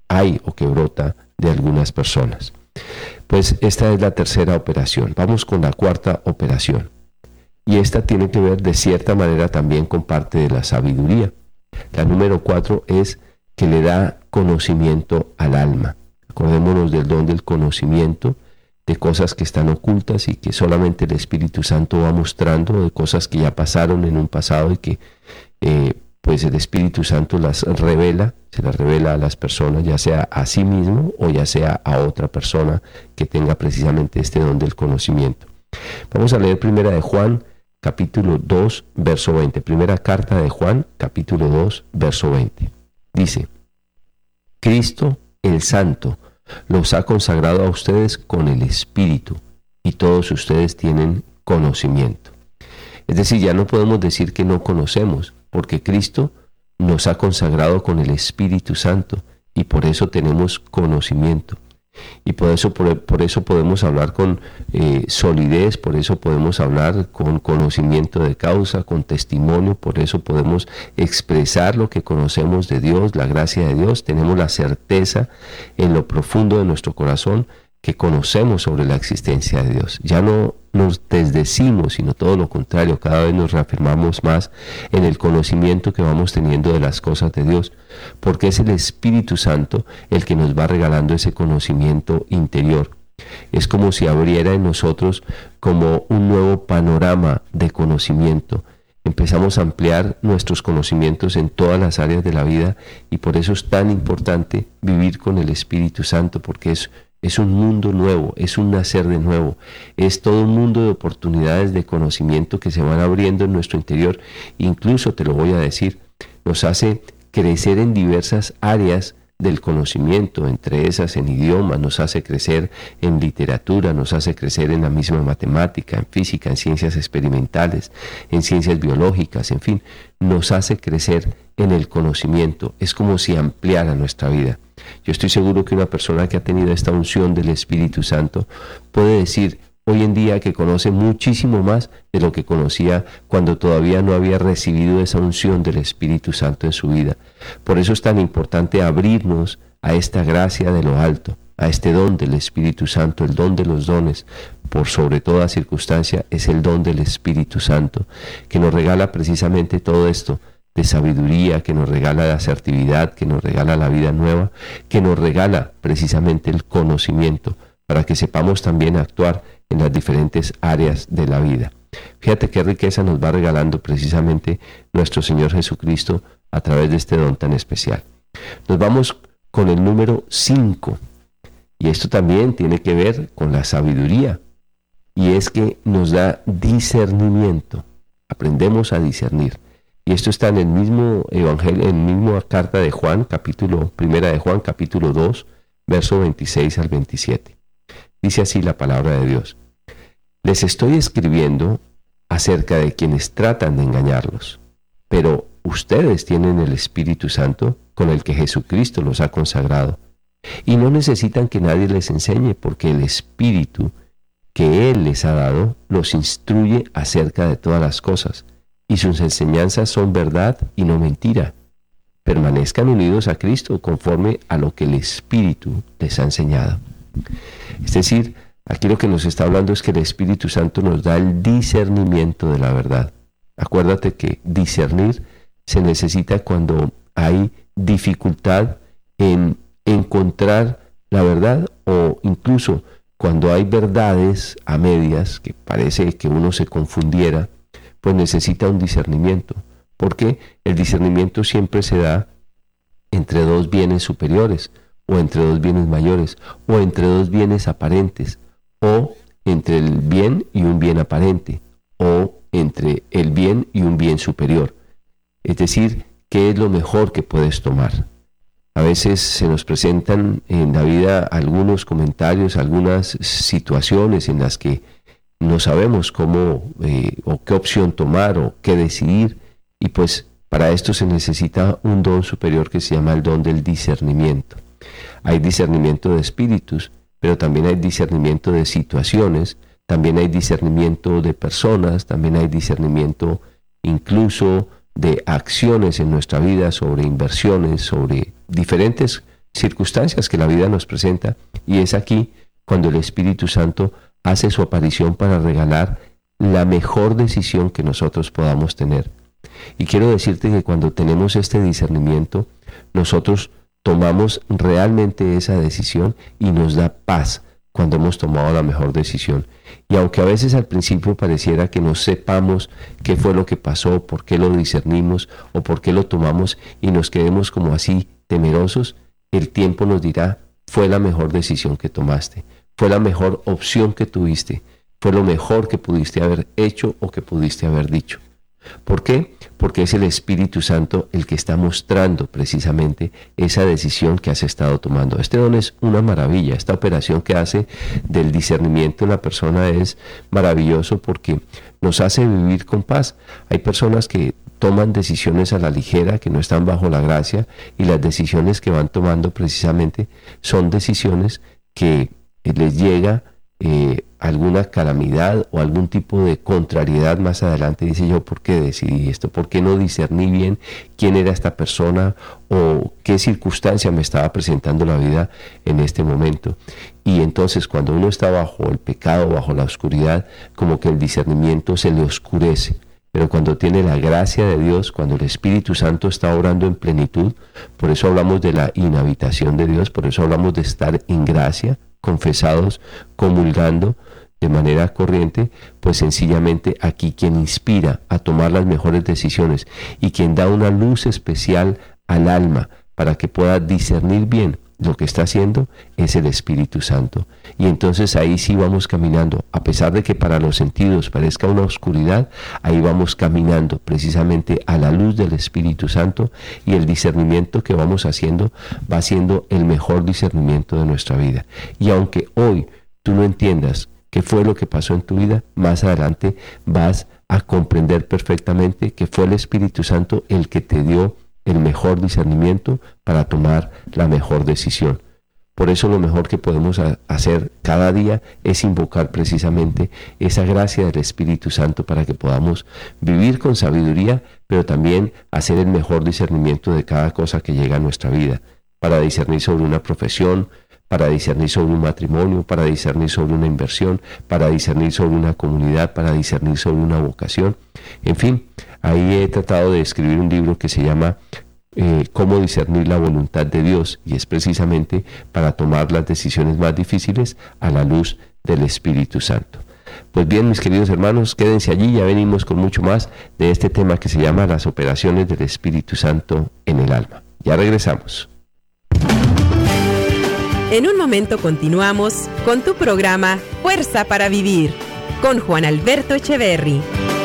hay o que brota de algunas personas. Pues esta es la tercera operación. Vamos con la cuarta operación. Y esta tiene que ver de cierta manera también con parte de la sabiduría. La número 4 es que le da conocimiento al alma. Acordémonos del don del conocimiento, de cosas que están ocultas y que solamente el Espíritu Santo va mostrando, de cosas que ya pasaron en un pasado y que pues el Espíritu Santo las revela, se las revela a las personas, ya sea a sí mismo o ya sea a otra persona que tenga precisamente este don del conocimiento. Vamos a leer primera de Juan, capítulo 2, verso 20. Primera carta de Juan, capítulo 2, verso 20. Dice: Cristo, el Santo, los ha consagrado a ustedes con el Espíritu, y todos ustedes tienen conocimiento. Es decir, ya no podemos decir que no conocemos, porque Cristo nos ha consagrado con el Espíritu Santo, y por eso tenemos conocimiento. Y por eso podemos hablar con solidez, por eso podemos hablar con conocimiento de causa, con testimonio, por eso podemos expresar lo que conocemos de Dios, la gracia de Dios. Tenemos la certeza en lo profundo de nuestro corazón que conocemos sobre la existencia de Dios. Ya no nos desdecimos, sino todo lo contrario, cada vez nos reafirmamos más en el conocimiento que vamos teniendo de las cosas de Dios, porque es el Espíritu Santo el que nos va regalando ese conocimiento interior. Es como si abriera en nosotros como un nuevo panorama de conocimiento. Empezamos a ampliar nuestros conocimientos en todas las áreas de la vida, y por eso es tan importante vivir con el Espíritu Santo, porque es un mundo nuevo, es un nacer de nuevo, es todo un mundo de oportunidades de conocimiento que se van abriendo en nuestro interior. Incluso, te lo voy a decir, nos hace crecer en diversas áreas del conocimiento, entre esas en idiomas, nos hace crecer en literatura, nos hace crecer en la misma matemática, en física, en ciencias experimentales, en ciencias biológicas, en fin, nos hace crecer en el conocimiento. Es como si ampliara nuestra vida. Yo estoy seguro que una persona que ha tenido esta unción del Espíritu Santo puede decir hoy en día que conoce muchísimo más de lo que conocía cuando todavía no había recibido esa unción del Espíritu Santo en su vida. Por eso es tan importante abrirnos a esta gracia de lo alto, a este don del Espíritu Santo, el don de los dones. Por sobre toda circunstancia es el don del Espíritu Santo, que nos regala precisamente todo esto de sabiduría, que nos regala la asertividad, que nos regala la vida nueva, que nos regala precisamente el conocimiento, para que sepamos también actuar en las diferentes áreas de la vida. Fíjate qué riqueza nos va regalando precisamente nuestro Señor Jesucristo a través de este don tan especial. Nos vamos con el número 5, y esto también tiene que ver con la sabiduría, y es que nos da discernimiento. Aprendemos a discernir. Y esto está en el mismo evangelio, en la misma carta de Juan, primera de Juan, capítulo 2, verso 26 al 27. Dice así la palabra de Dios: Les estoy escribiendo acerca de quienes tratan de engañarlos, pero ustedes tienen el Espíritu Santo con el que Jesucristo los ha consagrado, y no necesitan que nadie les enseñe, porque el Espíritu que Él les ha dado los instruye acerca de todas las cosas, y sus enseñanzas son verdad y no mentira. Permanezcan unidos a Cristo conforme a lo que el Espíritu les ha enseñado. Es decir, aquí lo que nos está hablando es que el Espíritu Santo nos da el discernimiento de la verdad. Acuérdate que discernir se necesita cuando hay dificultad en encontrar la verdad, o incluso cuando hay verdades a medias, que parece que uno se confundiera, pues necesita un discernimiento, porque el discernimiento siempre se da entre dos bienes superiores, o entre dos bienes mayores, o entre dos bienes aparentes, o entre el bien y un bien aparente, o entre el bien y un bien superior. Es decir, ¿qué es lo mejor que puedes tomar? A veces se nos presentan en la vida algunos comentarios, algunas situaciones en las que no sabemos cómo o qué opción tomar o qué decidir, y pues para esto se necesita un don superior que se llama el don del discernimiento. Hay discernimiento de espíritus, pero también hay discernimiento de situaciones, también hay discernimiento de personas, también hay discernimiento incluso de acciones en nuestra vida, sobre inversiones, sobre diferentes circunstancias que la vida nos presenta, y es aquí cuando el Espíritu Santo hace su aparición para regalar la mejor decisión que nosotros podamos tener. Y quiero decirte que cuando tenemos este discernimiento, nosotros tomamos realmente esa decisión y nos da paz cuando hemos tomado la mejor decisión. Y aunque a veces al principio pareciera que no sepamos qué fue lo que pasó, por qué lo discernimos o por qué lo tomamos y nos quedemos como así temerosos, el tiempo nos dirá, fue la mejor decisión que tomaste, fue la mejor opción que tuviste, fue lo mejor que pudiste haber hecho o que pudiste haber dicho. ¿Por qué? Porque es el Espíritu Santo el que está mostrando precisamente esa decisión que has estado tomando. Este don es una maravilla. Esta operación que hace del discernimiento en la persona es maravilloso porque nos hace vivir con paz. Hay personas que toman decisiones a la ligera, que no están bajo la gracia, y las decisiones que van tomando precisamente son decisiones que les llega alguna calamidad o algún tipo de contrariedad más adelante. Dice yo, ¿por qué decidí esto? ¿Por qué no discerní bien quién era esta persona o qué circunstancia me estaba presentando la vida en este momento? Y entonces cuando uno está bajo el pecado, bajo la oscuridad, como que el discernimiento se le oscurece. Pero cuando tiene la gracia de Dios, cuando el Espíritu Santo está obrando en plenitud, por eso hablamos de la inhabitación de Dios, por eso hablamos de estar en gracia, confesados, comulgando de manera corriente, pues sencillamente aquí quien inspira a tomar las mejores decisiones y quien da una luz especial al alma para que pueda discernir bien lo que está haciendo es el Espíritu Santo. Y entonces ahí sí vamos caminando, a pesar de que para los sentidos parezca una oscuridad, ahí vamos caminando precisamente a la luz del Espíritu Santo, y el discernimiento que vamos haciendo va siendo el mejor discernimiento de nuestra vida. Y aunque hoy tú no entiendas qué fue lo que pasó en tu vida, más adelante vas a comprender perfectamente que fue el Espíritu Santo el que te dio el mejor discernimiento para tomar la mejor decisión. Por eso lo mejor que podemos hacer cada día es invocar precisamente esa gracia del Espíritu Santo para que podamos vivir con sabiduría, pero también hacer el mejor discernimiento de cada cosa que llega a nuestra vida, para discernir sobre una profesión, para discernir sobre un matrimonio, para discernir sobre una inversión, para discernir sobre una comunidad, para discernir sobre una vocación. En fin, ahí he tratado de escribir un libro que se llama Cómo discernir la voluntad de Dios, y es precisamente para tomar las decisiones más difíciles a la luz del Espíritu Santo. Pues bien, mis queridos hermanos, quédense allí, ya venimos con mucho más de este tema que se llama las operaciones del Espíritu Santo en el alma. Ya regresamos. En un momento continuamos con tu programa Fuerza para Vivir con Juan Alberto Echeverry.